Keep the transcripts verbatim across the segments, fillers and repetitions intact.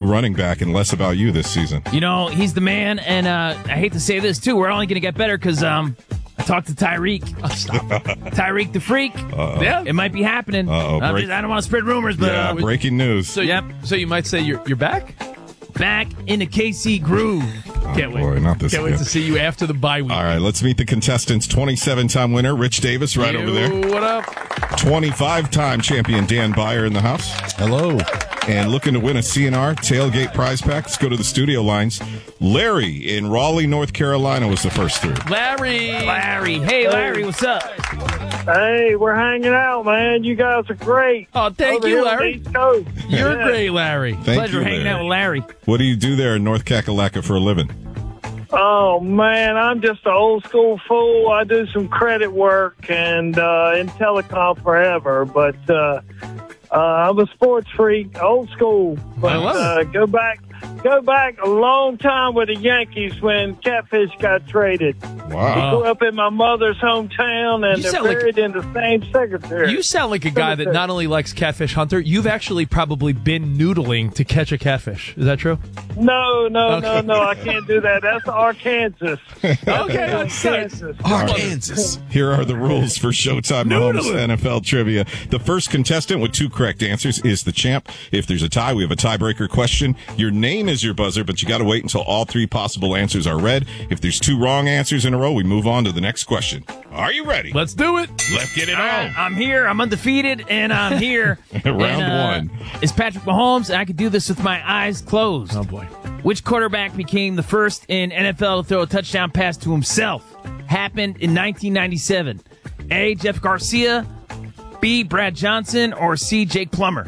running back and less about you this season. You know, he's the man, and uh, I hate to say this, too. We're only going to get better because um, I talked to Tyreek. Oh, stop. Tyreek the Freak. Uh-oh. Yeah. It might be happening. Uh-oh, I'm break- just- I don't want to spread rumors, but Yeah, uh, breaking news. So, Yep. so you might say you're you're back? back in the K C groove. Can't wait. Boy, not this Can't wait again. to see you after the bye week. All right, let's meet the contestants. twenty-seven-time winner Rich Davis right You, over there. What up? twenty-five-time champion Dan Byer in the house. Hello. And looking to win a C N R tailgate prize pack, let's go to the studio lines. Larry in Raleigh, North Carolina was the first through. Larry. Larry. Hey, Larry, what's up? Hey, we're hanging out, man. You guys are great. Oh, thank Over you, here on the Larry. East Coast. You're Yeah. great, Larry. Thank Pleasure you, hanging Larry. out with Larry. What do you do there in North Kakalaka for a living? Oh, man, I'm just an old school fool. I do some credit work and uh, in telecom forever, but uh, uh, I'm a sports freak, old school. But I love it. uh, go back, go back a long time with the Yankees when Catfish got traded. Wow. Grew up in my mother's hometown, and You they're sound like- buried in the same cemetery. You sound like a guy that not only likes Catfish Hunter, you've actually probably been noodling to catch a catfish. Is that true? No, no, Okay. no, no, I can't do that. That's Arkansas. Okay, Arkansas. Arkansas. Here are the rules for Showtime Mahomes N F L trivia. The first contestant with two correct answers is the champ. If there's a tie, we have a tiebreaker question. Your name is your buzzer, but you got to wait until all three possible answers are read. If there's two wrong answers in a row, we move on to the next question. Are you ready? Let's do it. Let's get it All right, on. I'm here. I'm undefeated, and I'm here. Round And, uh, one. It's Patrick Mahomes, and I can do this with my eyes closed. Oh, boy. Which quarterback became the first in N F L to throw a touchdown pass to himself? Happened in nineteen ninety-seven. A. Jeff Garcia, B. Brad Johnson, or C. Jake Plummer?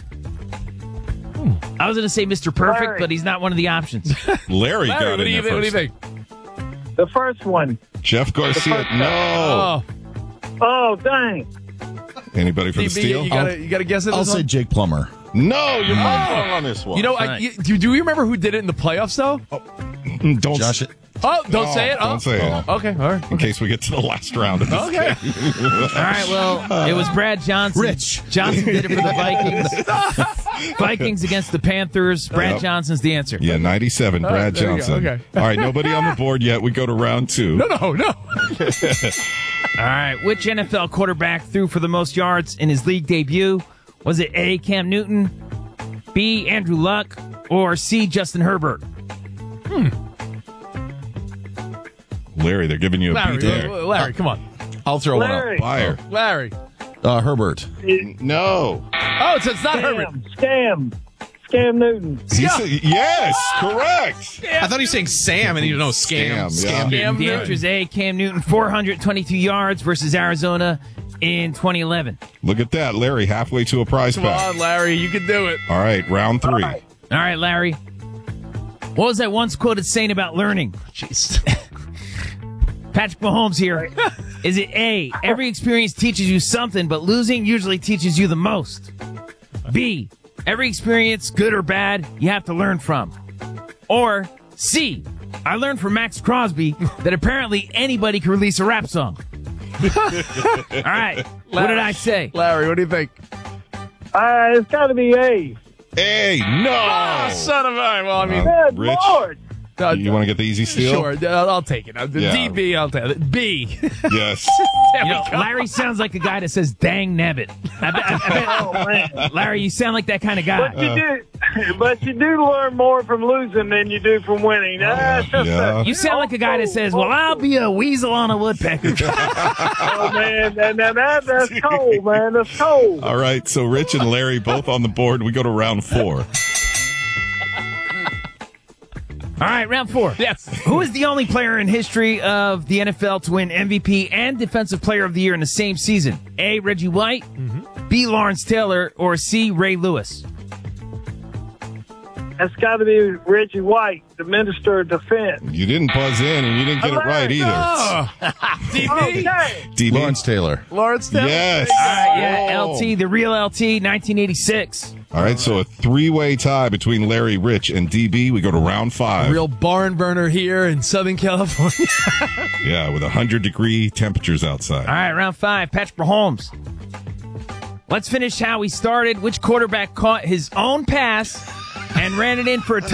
Hmm. I was going to say Mister Perfect, Larry. but he's not one of the options. Larry, Larry, got what in do, you, there what do you first. think? The first one. Jeff Garcia. first- No. Oh, Oh, dang. Anybody for the D B, steal? you gotta, you gotta guess it. I'll this say one? Jake Plummer. No, you're wrong on this one. You know, I, Right. you, do, do you remember who did it in the playoffs, though? don't Josh, Oh, don't No, say it. Oh. don't say it. Okay, all right. in case we get to the last round of this Okay. All right, well, it was Brad Johnson. Rich. Johnson did it for the Vikings. Vikings against the Panthers. Brad Yep. Johnson's the answer. Yeah, ninety-seven, Brad there you go, Johnson. okay. All right, nobody on the board yet. We go to round two. No, no, no. All right, which N F L quarterback threw for the most yards in his league debut? Was it A, Cam Newton, B, Andrew Luck, or C, Justin Herbert? Larry, they're giving you a Larry, beat there. Larry, come on. I'll throw Larry. Fire. Larry. one up. Uh, Herbert. No. Oh, so it's not Herbert. Scam. Scam. Scam Newton. He said- yes, correct. I thought he was saying Sam, and you know, scam. Scam, yeah. Scam. Cam The Newton. answer is A, Cam Newton, four hundred twenty-two yards versus Arizona in twenty eleven. Look at that, Larry, halfway to a prize Come pack. on, Larry, you can do it. All right, round three. All right, Larry. What was that once quoted saying about learning? Jeez. Patrick Mahomes here. Is it A, every experience teaches you something, but losing usually teaches you the most? B, every experience, good or bad, you have to learn from? Or C, I learned from Max Crosby that apparently anybody can release a rap song. All right, what did I say? Larry, what do you think? Uh, it's got to be A. Hey, no. Oh, son of a. Well, I mean, Uh, Good Rich, Lord. uh, you want to get the easy steal? Sure, I'll, I'll take it. Uh, the Yeah. D B, I'll take it. B. Yes. There You we know, go. Larry sounds like a guy that says, dang nabbit. I bet, I bet, Oh, man. Larry, you sound like that kind of guy. But you do, but you do learn more from losing than you do from winning. That's just yeah. a- You sound like a guy that says, well, I'll be a weasel on a woodpecker. Oh man, and, and that, that's cold, man. That's cold. All right, so Rich and Larry both on the board. We go to round four. All right, round four. Yes. Who is the only player in history of the N F L to win M V P and Defensive Player of the Year in the same season? A, Reggie White, B, Lawrence Taylor, or C, Ray Lewis? That's got to be Reggie White, the Minister of Defense. You didn't buzz in, and you didn't get it right either. Oh. D B. Okay. D B. Lawrence Taylor. Lawrence Taylor. Yes. All right, yeah, L T, the real L T, nineteen eighty-six. All right, so a three-way tie between Larry, Rich, and D B. We go to round five. Real barn burner here in Southern California. Yeah, with one hundred degree temperatures outside. All right, round five, Patrick Mahomes. Let's finish how we started. Which quarterback caught his own pass and ran it in for a